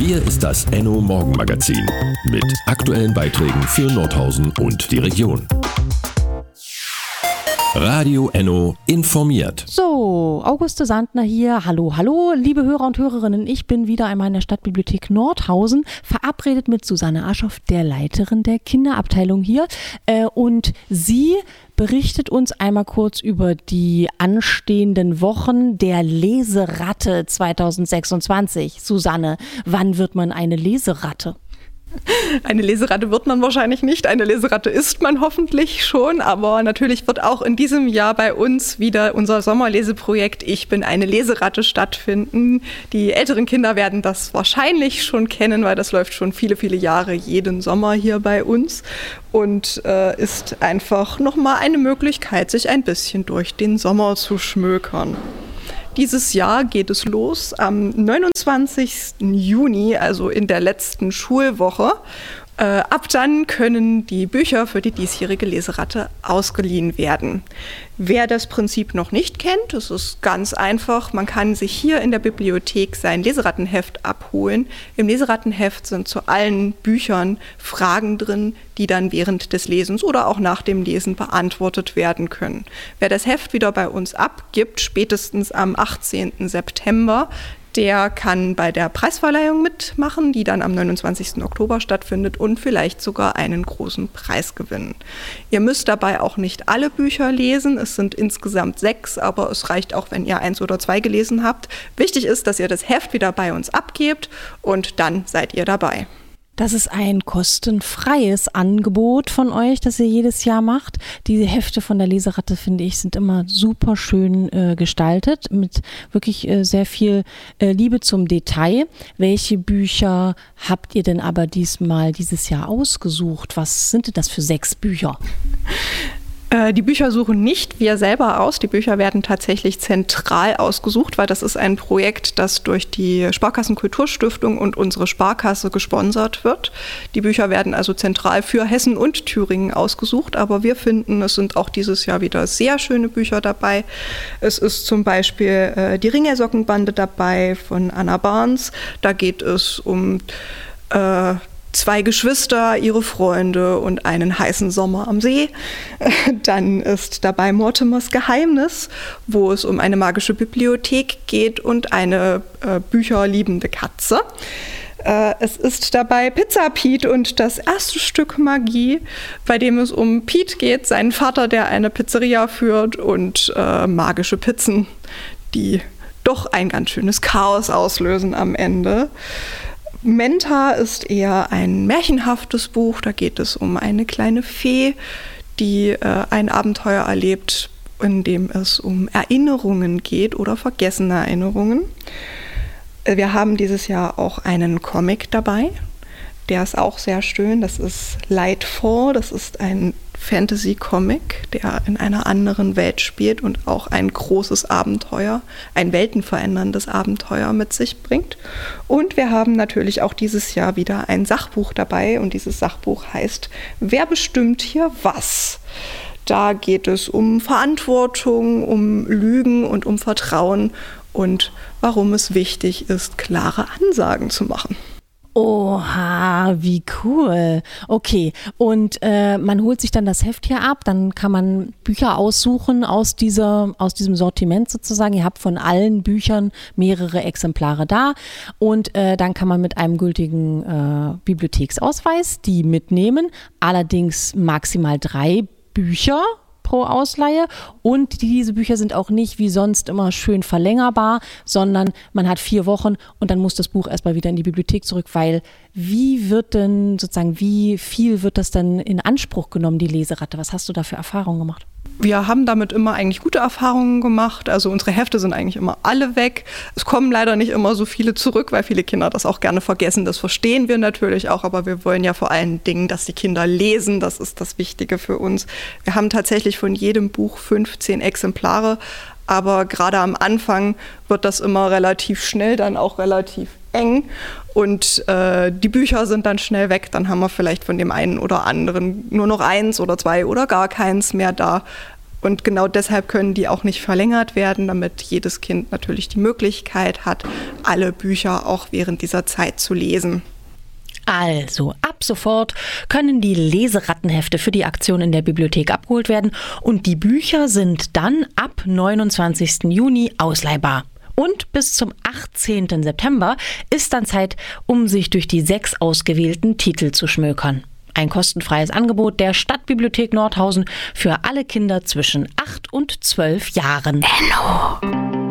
Hier ist das Enno Morgenmagazin mit aktuellen Beiträgen für Nordhausen und die Region. Radio Enno informiert. So, Auguste Sandner hier. Hallo, liebe Hörer und Hörerinnen. Ich bin wieder einmal in der Stadtbibliothek Nordhausen, verabredet mit Susanne Aschoff, der Leiterin der Kinderabteilung hier. Und sie berichtet uns einmal kurz über die anstehenden Wochen der Leseratte 2026. Susanne, wann wird man eine Leseratte? Eine Leseratte wird man wahrscheinlich nicht, eine Leseratte ist man hoffentlich schon, aber natürlich wird auch in diesem Jahr bei uns wieder unser Sommerleseprojekt Ich bin eine Leseratte stattfinden. Die älteren Kinder werden das wahrscheinlich schon kennen, weil das läuft schon viele, viele Jahre jeden Sommer hier bei uns und ist einfach nochmal eine Möglichkeit, sich ein bisschen durch den Sommer zu schmökern. Dieses Jahr geht es los am 29. Juni, also in der letzten Schulwoche. Ab dann können die Bücher für die diesjährige Leseratte ausgeliehen werden. Wer das Prinzip noch nicht kennt, es ist ganz einfach. Man kann sich hier in der Bibliothek sein Leserattenheft abholen. Im Leserattenheft sind zu allen Büchern Fragen drin, die dann während des Lesens oder auch nach dem Lesen beantwortet werden können. Wer das Heft wieder bei uns abgibt, spätestens am 18. September, der kann bei der Preisverleihung mitmachen, die dann am 29. Oktober stattfindet und vielleicht sogar einen großen Preis gewinnen. Ihr müsst dabei auch nicht alle Bücher lesen, es sind insgesamt 6, aber es reicht auch, wenn ihr 1 oder 2 gelesen habt. Wichtig ist, dass ihr das Heft wieder bei uns abgebt und dann seid ihr dabei. Das ist ein kostenfreies Angebot von euch, das ihr jedes Jahr macht. Die Hefte von der Leseratte, finde ich, sind immer super schön gestaltet, mit wirklich sehr viel Liebe zum Detail. Welche Bücher habt ihr denn aber dieses Jahr ausgesucht? Was sind denn das für 6 Bücher? Die Bücher suchen nicht wir selber aus. Die Bücher werden tatsächlich zentral ausgesucht, weil das ist ein Projekt, das durch die Sparkassenkulturstiftung und unsere Sparkasse gesponsert wird. Die Bücher werden also zentral für Hessen und Thüringen ausgesucht, aber wir finden, es sind auch dieses Jahr wieder sehr schöne Bücher dabei. Es ist zum Beispiel die Ringersockenbande dabei von Anna Barnes. Da geht es um 2 Geschwister, ihre Freunde und einen heißen Sommer am See. Dann ist dabei Mortimers Geheimnis, wo es um eine magische Bibliothek geht und eine bücherliebende Katze. Es ist dabei Pizza Pete und das erste Stück Magie, bei dem es um Pete geht, seinen Vater, der eine Pizzeria führt, und magische Pizzen, die doch ein ganz schönes Chaos auslösen am Ende. Menta ist eher ein märchenhaftes Buch. Da geht es um eine kleine Fee, die ein Abenteuer erlebt, in dem es um Erinnerungen geht oder vergessene Erinnerungen. Wir haben dieses Jahr auch einen Comic dabei. Der ist auch sehr schön. Das ist Lightfall. Das ist ein Fantasy-Comic, der in einer anderen Welt spielt und auch ein großes Abenteuer, ein weltenveränderndes Abenteuer mit sich bringt. Und wir haben natürlich auch dieses Jahr wieder ein Sachbuch dabei und dieses Sachbuch heißt Wer bestimmt hier was? Da geht es um Verantwortung, um Lügen und um Vertrauen und warum es wichtig ist, klare Ansagen zu machen. Oha, wie cool. Okay, und man holt sich dann das Heft hier ab, dann kann man Bücher aussuchen aus diesem Sortiment sozusagen. Ihr habt von allen Büchern mehrere Exemplare da und dann kann man mit einem gültigen Bibliotheksausweis die mitnehmen, allerdings maximal 3 Bücher pro Ausleihe, und diese Bücher sind auch nicht wie sonst immer schön verlängerbar, sondern man hat 4 Wochen und dann muss das Buch erstmal wieder in die Bibliothek zurück, weil wie viel wird das denn in Anspruch genommen, die Leseratte? Was hast du da für Erfahrungen gemacht? Wir haben damit immer eigentlich gute Erfahrungen gemacht. Also unsere Hefte sind eigentlich immer alle weg. Es kommen leider nicht immer so viele zurück, weil viele Kinder das auch gerne vergessen. Das verstehen wir natürlich auch, aber wir wollen ja vor allen Dingen, dass die Kinder lesen. Das ist das Wichtige für uns. Wir haben tatsächlich von jedem Buch 15 Exemplare, aber gerade am Anfang wird das immer relativ schnell, dann auch relativ eng und die Bücher sind dann schnell weg. Dann haben wir vielleicht von dem einen oder anderen nur noch 1 oder 2 oder gar keins mehr da. Und genau deshalb können die auch nicht verlängert werden, damit jedes Kind natürlich die Möglichkeit hat, alle Bücher auch während dieser Zeit zu lesen. Also, ab sofort können die Leserattenhefte für die Aktion in der Bibliothek abgeholt werden und die Bücher sind dann ab 29. Juni ausleihbar. Und bis zum 18. September ist dann Zeit, um sich durch die 6 ausgewählten Titel zu schmökern. Ein kostenfreies Angebot der Stadtbibliothek Nordhausen für alle Kinder zwischen 8 und 12 Jahren. Hello.